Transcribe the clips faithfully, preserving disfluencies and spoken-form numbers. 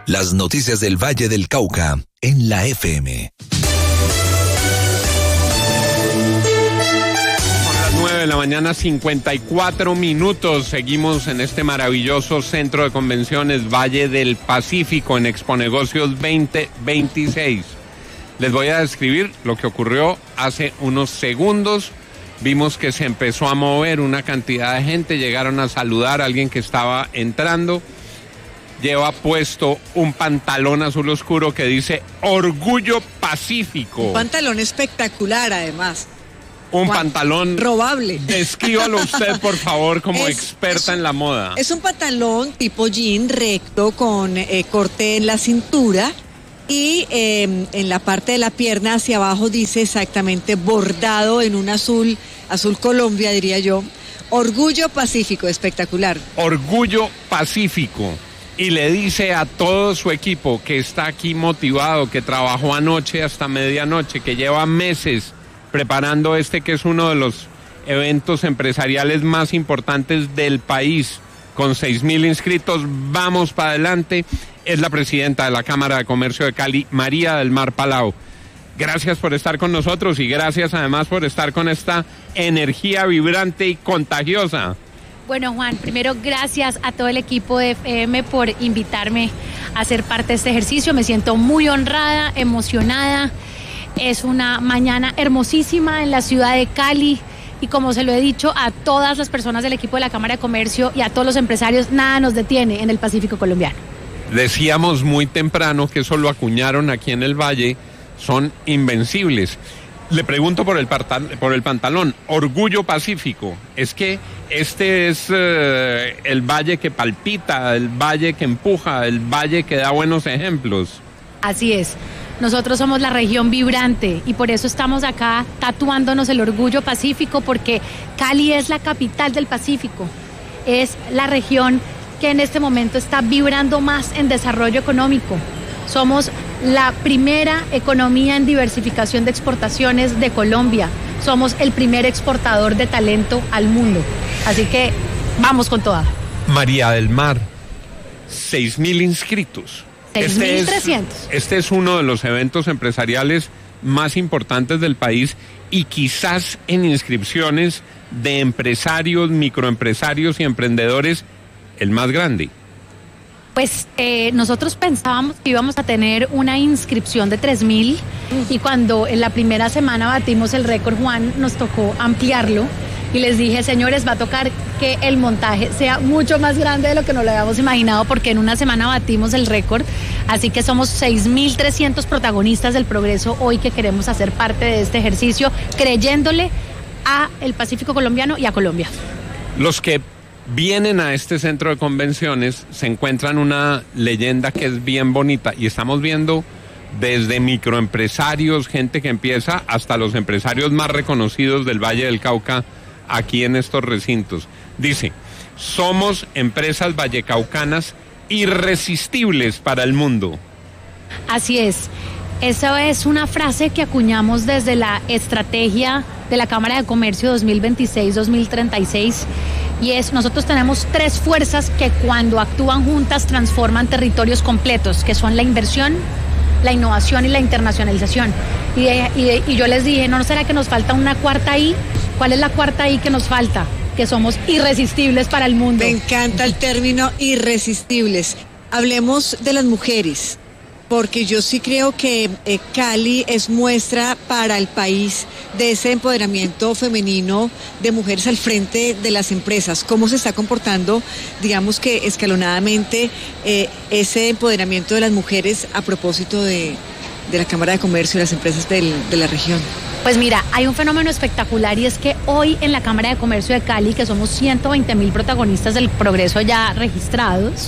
Las noticias del Valle del Cauca en la F M. nueve de la mañana, cincuenta y cuatro minutos. Seguimos en este maravilloso centro de convenciones Valle del Pacífico en Exponegocios veinte veintiséis. Les voy a describir lo que ocurrió hace unos segundos. Vimos que se empezó a mover una cantidad de gente, llegaron a saludar a alguien que estaba entrando. Lleva puesto un pantalón azul oscuro que dice Orgullo Pacífico. Un pantalón espectacular, además. Un Juan, pantalón robable. Descríbalo usted, por favor, como es, experta es, en la moda. Es un pantalón tipo jean recto con eh, corte en la cintura y eh, en la parte de la pierna hacia abajo dice exactamente bordado en un azul, azul Colombia, diría yo. Orgullo Pacífico, espectacular. Orgullo Pacífico. Y le dice a todo su equipo que está aquí motivado, que trabajó anoche hasta medianoche, que lleva meses preparando este que es uno de los eventos empresariales más importantes del país, con seis mil inscritos, vamos para adelante. Es la presidenta de la Cámara de Comercio de Cali, María del Mar Palau. Gracias por estar con nosotros y gracias además por estar con esta energía vibrante y contagiosa. Bueno, Juan, primero gracias a todo el equipo de F M por invitarme a ser parte de este ejercicio. Me siento muy honrada, emocionada. Es una mañana hermosísima en la ciudad de Cali y como se lo he dicho a todas las personas del equipo de la Cámara de Comercio y a todos los empresarios, nada nos detiene en el Pacífico colombiano. Decíamos muy temprano que eso lo acuñaron aquí en el Valle, son invencibles. Le pregunto por el, por el pantalón, Orgullo Pacífico. Es que este es eh, el valle que palpita, el valle que empuja, el valle que da buenos ejemplos. Así es. Nosotros somos la región vibrante y por eso estamos acá tatuándonos el Orgullo Pacífico, porque Cali es la capital del Pacífico. Es la región que en este momento está vibrando más en desarrollo económico. Somos la primera economía en diversificación de exportaciones de Colombia. Somos el primer exportador de talento al mundo. Así que vamos con toda. María del Mar, seis mil inscritos. seis mil trescientos. Este, este es uno de los eventos empresariales más importantes del país y quizás en inscripciones de empresarios, microempresarios y emprendedores, el más grande. Pues eh, nosotros pensábamos que íbamos a tener una inscripción de tres mil y cuando en la primera semana batimos el récord, Juan, nos tocó ampliarlo y les dije, señores, va a tocar que el montaje sea mucho más grande de lo que nos lo habíamos imaginado porque en una semana batimos el récord, así que somos seis mil trescientos protagonistas del progreso hoy que queremos hacer parte de este ejercicio creyéndole a el Pacífico colombiano y a Colombia. Los que vienen a este centro de convenciones, se encuentran una leyenda que es bien bonita y estamos viendo desde microempresarios, gente que empieza, hasta los empresarios más reconocidos del Valle del Cauca aquí en estos recintos. Dice, somos empresas vallecaucanas irresistibles para el mundo. Así es. Esa es una frase que acuñamos desde la estrategia de la Cámara de Comercio dos mil veintiséis dos mil treinta y seis y es, nosotros tenemos tres fuerzas que cuando actúan juntas transforman territorios completos, que son la inversión, la innovación y la internacionalización. Y, y, y yo les dije, ¿no será que nos falta una cuarta I? ¿Cuál es la cuarta I que nos falta? Que somos irresistibles para el mundo. Me encanta el término irresistibles. Hablemos de las mujeres, porque yo sí creo que eh, Cali es muestra para el país de ese empoderamiento femenino de mujeres al frente de las empresas. ¿Cómo se está comportando, digamos que escalonadamente, eh, ese empoderamiento de las mujeres a propósito de, de la Cámara de Comercio y las empresas del, de la región? Pues mira, hay un fenómeno espectacular y es que hoy en la Cámara de Comercio de Cali, que somos ciento veinte mil protagonistas del progreso ya registrados,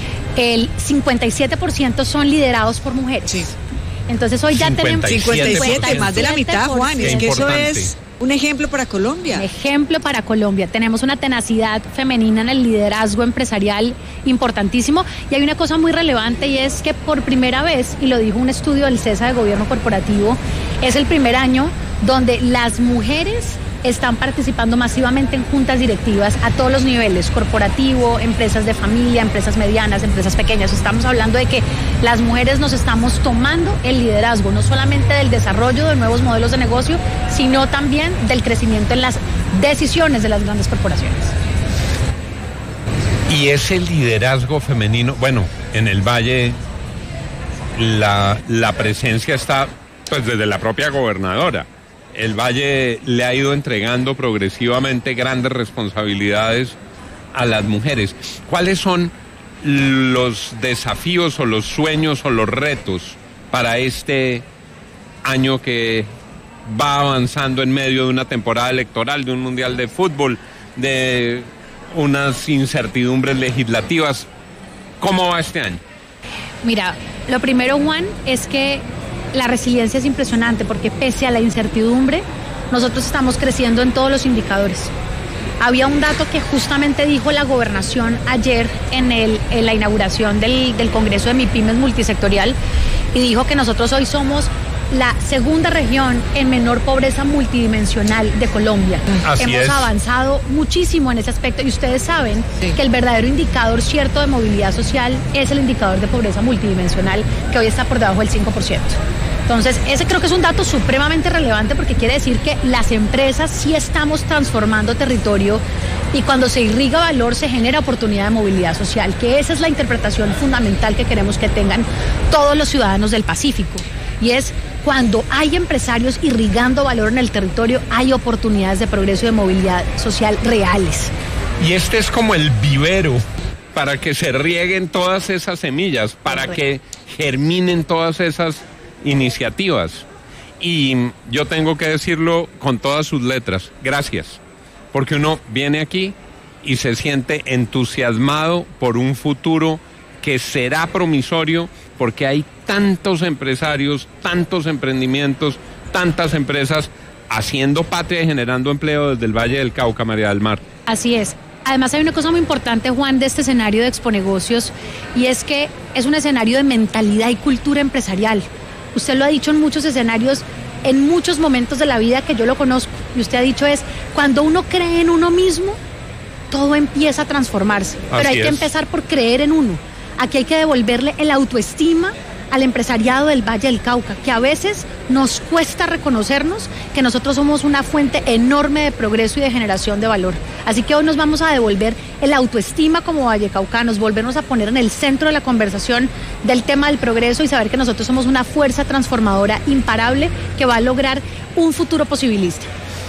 el cincuenta y siete por ciento son liderados por mujeres. Sí. Entonces hoy ya tenemos cincuenta y siete, más de la mitad, Juan. Es que eso es un ejemplo para Colombia. Un ejemplo para Colombia. Tenemos una tenacidad femenina en el liderazgo empresarial importantísimo. Y hay una cosa muy relevante y es que por primera vez, y lo dijo un estudio del CESA de Gobierno Corporativo, es el primer año donde las mujeres están participando masivamente en juntas directivas a todos los niveles, corporativo, empresas de familia, empresas medianas, empresas pequeñas. Estamos hablando de que las mujeres nos estamos tomando el liderazgo, no solamente del desarrollo de nuevos modelos de negocio, sino también del crecimiento en las decisiones de las grandes corporaciones. Y ese liderazgo femenino, bueno, en el Valle la, la presencia está pues desde la propia gobernadora. El Valle le ha ido entregando progresivamente grandes responsabilidades a las mujeres. ¿Cuáles son los desafíos o los sueños o los retos para este año que va avanzando en medio de una temporada electoral, de un mundial de fútbol, de unas incertidumbres legislativas? ¿Cómo va este año? Mira, lo primero, Juan, es que la resiliencia es impresionante porque pese a la incertidumbre, nosotros estamos creciendo en todos los indicadores. Había un dato que justamente dijo la gobernación ayer en, el, en la inauguración del, del Congreso de MIPYMES multisectorial y dijo que nosotros hoy somos la segunda región en menor pobreza multidimensional de Colombia. Así Hemos es. avanzado muchísimo en ese aspecto y ustedes saben sí. que el verdadero indicador cierto de movilidad social es el indicador de pobreza multidimensional, que hoy está por debajo del cinco por ciento. Entonces, ese creo que es un dato supremamente relevante porque quiere decir que las empresas sí estamos transformando territorio y cuando se irriga valor se genera oportunidad de movilidad social, que esa es la interpretación fundamental que queremos que tengan todos los ciudadanos del Pacífico. Y es cuando hay empresarios irrigando valor en el territorio, hay oportunidades de progreso y de movilidad social reales. Y este es como el vivero para que se rieguen todas esas semillas, para Correcto. que germinen todas esas iniciativas. Y yo tengo que decirlo con todas sus letras, gracias, porque uno viene aquí y se siente entusiasmado por un futuro que será promisorio, porque hay tantos empresarios, tantos emprendimientos, tantas empresas haciendo patria y generando empleo desde el Valle del Cauca, María del Mar. Así es. Además hay una cosa muy importante, Juan, de este escenario de Exponegocios, y es que es un escenario de mentalidad y cultura empresarial. Usted lo ha dicho en muchos escenarios, en muchos momentos de la vida que yo lo conozco, y usted ha dicho es, cuando uno cree en uno mismo, todo empieza a transformarse. Pero Así hay es. que empezar por creer en uno. Aquí hay que devolverle el autoestima al empresariado del Valle del Cauca, que a veces nos cuesta reconocernos que nosotros somos una fuente enorme de progreso y de generación de valor. Así que hoy nos vamos a devolver el autoestima como vallecaucanos, volvernos a poner en el centro de la conversación del tema del progreso y saber que nosotros somos una fuerza transformadora imparable que va a lograr un futuro posibilista.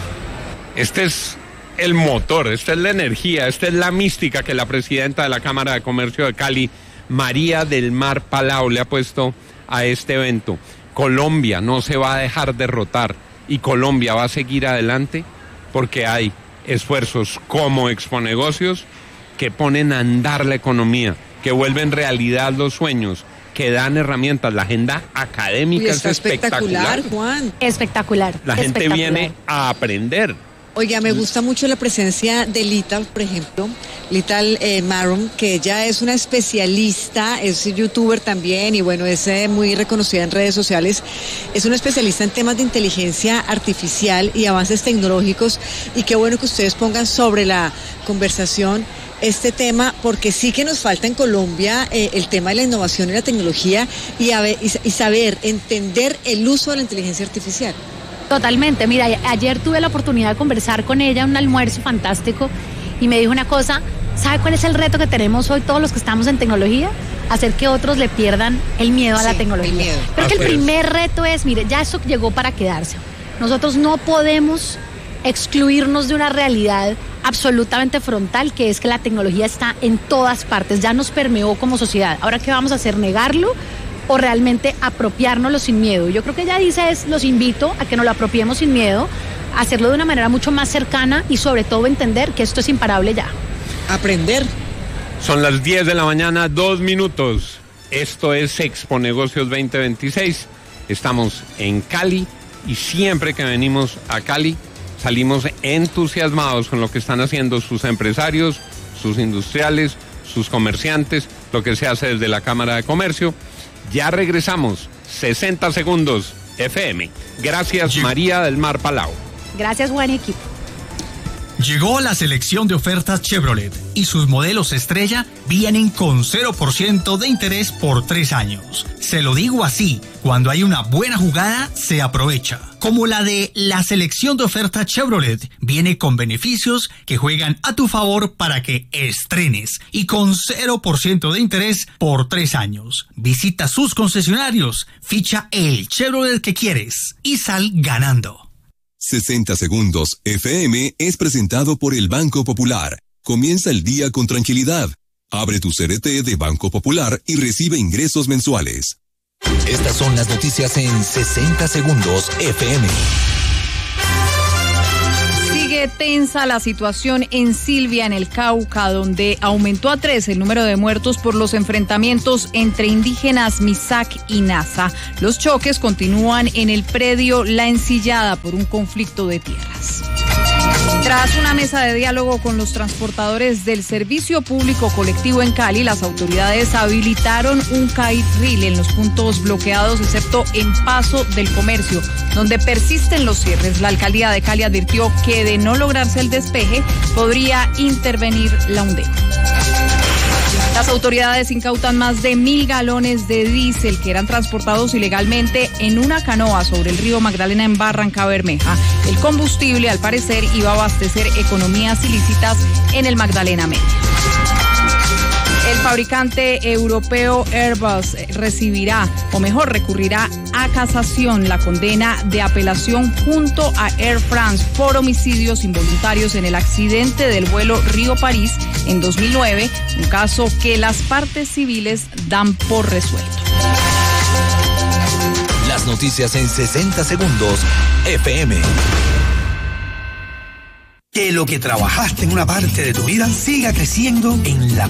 Este es el motor, esta es la energía, esta es la mística que la presidenta de la Cámara de Comercio de Cali, María del Mar Palau, le ha puesto a este evento. Colombia no se va a dejar derrotar y Colombia va a seguir adelante porque hay esfuerzos como Exponegocios que ponen a andar la economía, que vuelven realidad los sueños, que dan herramientas. La agenda académica Uy, es está espectacular, espectacular. Juan. Espectacular. La gente espectacular. viene a aprender. Oiga, me gusta mucho la presencia de Lita, por ejemplo, Lita eh, Maron, que ella es una especialista, es youtuber también y bueno, es eh, muy reconocida en redes sociales. Es una especialista en temas de inteligencia artificial y avances tecnológicos y qué bueno que ustedes pongan sobre la conversación este tema, porque sí que nos falta en Colombia eh, el tema de la innovación y la tecnología y, a ver, y, y saber, entender el uso de la inteligencia artificial. Totalmente, mira, ayer tuve la oportunidad de conversar con ella en un almuerzo fantástico y me dijo una cosa, ¿sabe cuál es el reto que tenemos hoy todos los que estamos en tecnología? Hacer que otros le pierdan el miedo a Sí, la tecnología. el miedo. Creo que el Así es. primer reto es, mire, ya eso llegó para quedarse. Nosotros no podemos excluirnos de una realidad absolutamente frontal, que es que la tecnología está en todas partes, ya nos permeó como sociedad. Ahora, ¿qué vamos a hacer? ¿Negarlo? ¿O realmente apropiárnoslo sin miedo? Yo creo que ella dice es, los invito a que nos lo apropiemos sin miedo, a hacerlo de una manera mucho más cercana y sobre todo entender que esto es imparable ya. Aprender. Son las diez de la mañana, dos minutos. Esto es Exponegocios veinte veintiséis. Estamos en Cali y siempre que venimos a Cali salimos entusiasmados con lo que están haciendo sus empresarios, sus industriales, sus comerciantes, lo que se hace desde la Cámara de Comercio. Ya regresamos, sesenta segundos F M. Gracias, María del Mar Palau. Gracias, Juan y equipo. Llegó la selección de ofertas Chevrolet y sus modelos estrella vienen con cero por ciento de interés por tres años. Se lo digo así, cuando hay una buena jugada se aprovecha. Como la de la selección de ofertas Chevrolet, viene con beneficios que juegan a tu favor para que estrenes y con cero por ciento de interés por tres años. Visita sus concesionarios, ficha el Chevrolet que quieres y sal ganando. sesenta Segundos F M es presentado por el Banco Popular. Comienza el día con tranquilidad. Abre tu C R T de Banco Popular y recibe ingresos mensuales. Estas son las noticias en sesenta Segundos F M. Sigue tensa la situación en Silvia, en el Cauca, donde aumentó a tres el número de muertos por los enfrentamientos entre indígenas Misak y Nasa. Los choques continúan en el predio La Encillada por un conflicto de tierras. Tras una mesa de diálogo con los transportadores del servicio público colectivo en Cali, las autoridades habilitaron un carril en los puntos bloqueados, excepto en Paso del Comercio, donde persisten los cierres. La alcaldía de Cali advirtió que de no lograrse el despeje, podría intervenir la UNDEM. Las autoridades incautan más de mil galones de diésel que eran transportados ilegalmente en una canoa sobre el río Magdalena en Barranca Bermeja. El combustible, al parecer, iba a abastecer economías ilícitas en el Magdalena Medio. El fabricante europeo Airbus recibirá, o mejor, recurrirá a casación la condena de apelación junto a Air France por homicidios involuntarios en el accidente del vuelo Río-París en dos mil nueve, un caso que las partes civiles dan por resuelto. Las noticias en sesenta Segundos F M. Que lo que trabajaste en una parte de tu vida siga creciendo en la